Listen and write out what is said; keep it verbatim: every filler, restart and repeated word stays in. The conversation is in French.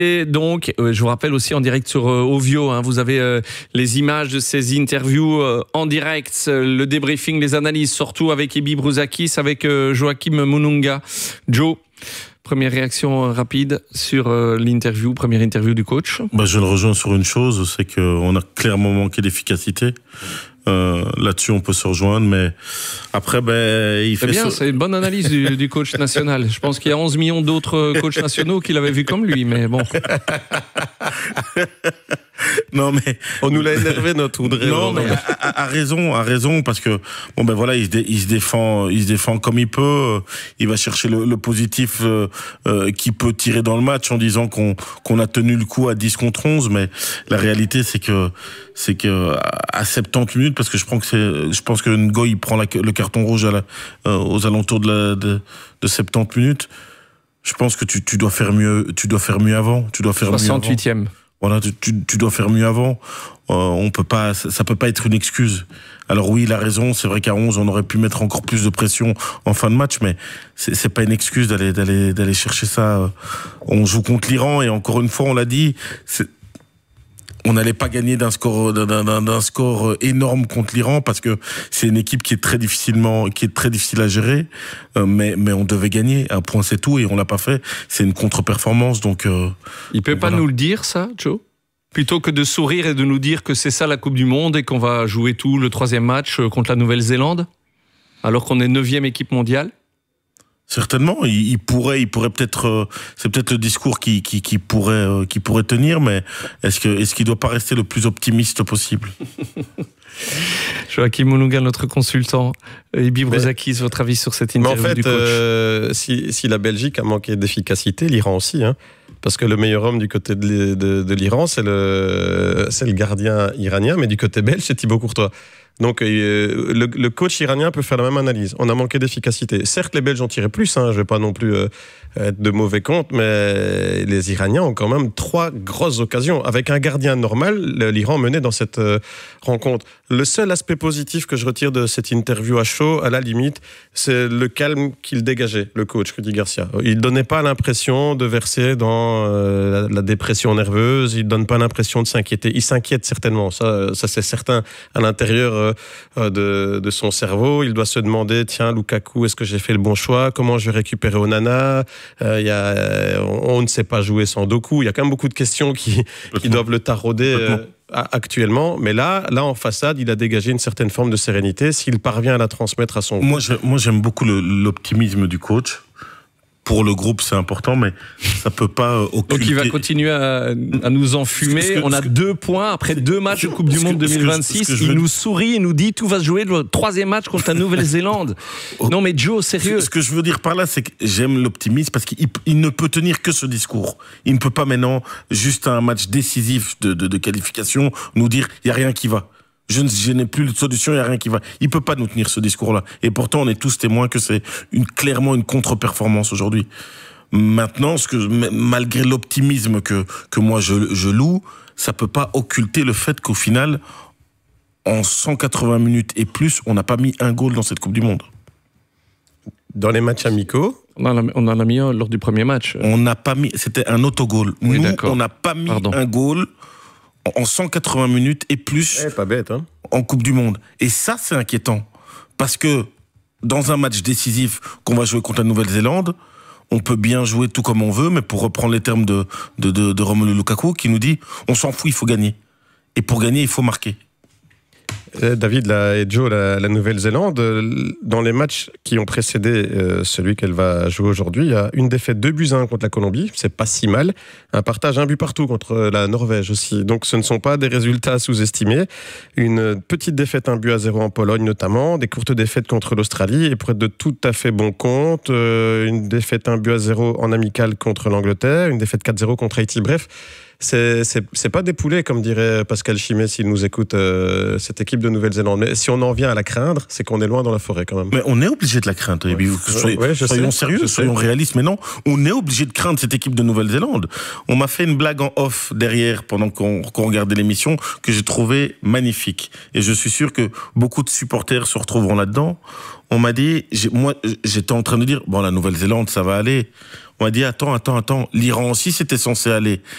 Et donc, euh, je vous rappelle aussi en direct sur euh, Ovio, hein, vous avez euh, les images de ces interviews euh, en direct, euh, le débriefing, les analyses, surtout avec Ebi Brouzakis, avec euh, Joachim Mununga. Joe, première réaction euh, rapide sur euh, l'interview, première interview du coach. Bah, je le rejoins sur une chose, c'est qu'on a clairement manqué d'efficacité. Euh, là-dessus, on peut se rejoindre, mais après, ben, il fait. C'est bien, so... c'est une bonne analyse du, du coach national. Je pense qu'il y a onze millions d'autres coachs nationaux qui l'avaient vu comme lui, mais bon. Non, mais. On nous l'a énervé, notre Audrey. Non, mais a, a, a raison, a raison, parce que, bon, ben voilà, il se, dé, il se défend, il se défend comme il peut. Il va chercher le, le positif euh, euh, qu'il peut tirer dans le match en disant qu'on, qu'on a tenu le coup à dix contre onze, mais la réalité, c'est que, c'est que, à soixante-dix minutes, parce que je pense que c'est, je pense que Ngoy, il prend la, le carton rouge à la, euh, aux alentours de, la, de, de soixante-dix minutes. Je pense que tu, tu dois faire mieux, tu dois faire mieux avant. Tu dois faire soixante-huitième. Voilà, tu, tu, tu dois faire mieux avant. Euh, on peut pas, ça, ça peut pas être une excuse. Alors oui, il a raison. C'est vrai qu'à onze, on aurait pu mettre encore plus de pression en fin de match, mais c'est, c'est pas une excuse d'aller, d'aller, d'aller chercher ça. On joue contre l'Iran et encore une fois, on l'a dit, c'est, on n'allait pas gagner d'un score, d'un, d'un, d'un score énorme contre l'Iran parce que c'est une équipe qui est très difficilement, qui est très difficile à gérer. Euh, mais, mais on devait gagner. Un point, c'est tout, et on l'a pas fait. C'est une contre-performance, donc. Euh, Il peut donc pas voilà. nous le dire, ça, Joe? Plutôt que de sourire et de nous dire que c'est ça la Coupe du Monde et qu'on va jouer tout le troisième match contre la Nouvelle-Zélande, alors qu'on est neuvième équipe mondiale. Certainement, il, il pourrait, il pourrait peut-être, euh, c'est peut-être le discours qui, qui, qui pourrait, euh, qui pourrait tenir, mais est-ce que, est-ce qu'il doit pas rester le plus optimiste possible? Joachim Mununga, notre consultant, Ebi Brouzakis, votre avis sur cette interview mais en fait, du coach? euh, si, si la Belgique a manqué d'efficacité, l'Iran aussi, hein, parce que le meilleur homme du côté de, de, de l'Iran, c'est le, c'est le gardien iranien, mais du côté belge, c'est Thibaut Courtois. Donc euh, le, le coach iranien peut faire la même analyse. On a manqué d'efficacité. Certes, les Belges ont tiré plus, hein, je ne vais pas non plus euh, être de mauvais compte, mais les Iraniens ont quand même trois grosses occasions. Avec un gardien normal, l'Iran menait dans cette euh, rencontre. Le seul aspect positif que je retire de cette interview à chaud, à la limite, c'est le calme qu'il dégageait, le coach Rudy Garcia. Il ne donnait pas l'impression de verser dans euh, la, la dépression nerveuse, il ne donne pas l'impression de s'inquiéter. Il s'inquiète certainement, ça, ça c'est certain, à l'intérieur euh, de, de son cerveau. Il doit se demander, tiens, Lukaku, est-ce que j'ai fait le bon choix? Comment je vais récupérer Onana? euh, y a, on, on ne sait pas jouer sans Doku. Il y a quand même beaucoup de questions qui, qui doivent le tarauder euh, actuellement. Mais là, là, en façade, il a dégagé une certaine forme de sérénité. S'il parvient à la transmettre à son... Moi, je, moi j'aime beaucoup le, l'optimisme du coach. Pour le groupe, c'est important, mais ça peut pas euh, occulter... Donc il va continuer à, à nous enfumer. Ce que, On a ce que, deux points après deux matchs de Coupe du Monde que, deux mille vingt-six. Ce que, ce que il veux... nous sourit, il nous dit tout va se jouer le troisième match contre la Nouvelle-Zélande. Non mais Joe, sérieux. Ce, ce que je veux dire par là, c'est que j'aime l'optimisme parce qu'il il ne peut tenir que ce discours. Il ne peut pas maintenant, juste un match décisif de, de, de qualification, nous dire il n'y a rien qui va. Je, ne, je n'ai plus de solution, il n'y a rien qui va. Il ne peut pas nous tenir ce discours-là. Et pourtant, on est tous témoins que c'est une, clairement une contre-performance aujourd'hui. Maintenant, ce que, malgré l'optimisme que, que moi je, je loue, ça peut pas occulter le fait qu'au final, en cent quatre-vingts minutes et plus, on n'a pas mis un goal dans cette Coupe du Monde. Dans les matchs amicaux, on en a, on en a mis un lors du premier match. On n'a pas mis, c'était un autogol. Oui, Nous, d'accord. on n'a pas mis Pardon. un goal en cent quatre-vingts minutes et plus eh, pas bête, hein. en Coupe du Monde. Et ça, c'est inquiétant. Parce que dans un match décisif qu'on va jouer contre la Nouvelle-Zélande, on peut bien jouer tout comme on veut, mais pour reprendre les termes de, de, de, de Romelu Lukaku, qui nous dit on s'en fout, il faut gagner. Et pour gagner, il faut marquer. David la, et Joe, la, la Nouvelle-Zélande, dans les matchs qui ont précédé euh, celui qu'elle va jouer aujourd'hui, il y a une défaite deux buts à un contre la Colombie, c'est pas si mal. Un partage un but partout contre la Norvège aussi. Donc ce ne sont pas des résultats sous-estimés. Une petite défaite un but à zéro en Pologne notamment, des courtes défaites contre l'Australie et pour être de tout à fait bon compte, euh, une défaite un but à zéro en amical contre l'Angleterre, une défaite quatre zéro contre Haïti. Bref, C'est, c'est, c'est pas des poulets, comme dirait Pascal Chimay s'il nous écoute, euh, cette équipe de Nouvelle-Zélande. Mais si on en vient à la craindre, c'est qu'on est loin dans la forêt quand même. Mais on est obligé de la craindre. Ouais. Soyons, ouais, soyons sais, sérieux, soyons sais. réalistes. Mais non, on est obligé de craindre cette équipe de Nouvelle-Zélande. On m'a fait une blague en off derrière pendant qu'on, qu'on regardait l'émission que j'ai trouvé magnifique. Et je suis sûr que beaucoup de supporters se retrouveront là-dedans. on m'a dit, j'ai- moi, j'étais en train de dire, bon, la Nouvelle-Zélande, ça va aller. On m'a dit, attends, attends, attends, l'Iran aussi, c'était censé aller.